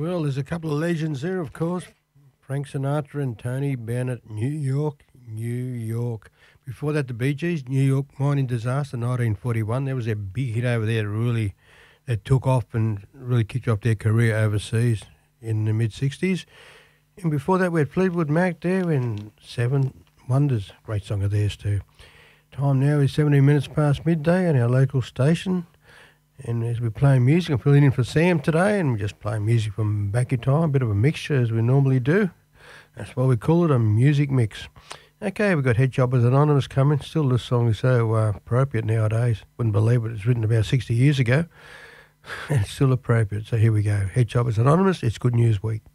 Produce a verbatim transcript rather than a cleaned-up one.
Well, there's a couple of legends there, of course. Frank Sinatra and Tony Bennett, New York, New York. Before that, the Bee Gees, New York mining disaster, nineteen forty-one. There was a big hit over there that really that took off and really kicked off their career overseas in the mid-sixties. And before that, we had Fleetwood Mac there in Seven Wonders. Great song of theirs too. Time now is seventeen minutes past midday on our local station. And as we're playing music, I'm filling in for Sam today, and we're just playing music from back in time, a bit of a mixture as we normally do. That's why we call it a music mix. Okay, we've got Head Choppers Anonymous coming. Still, this song is so uh, appropriate nowadays. Wouldn't believe it. It's written about sixty years ago. And it's still appropriate. So here we go. Head Choppers Anonymous, it's Good News Week.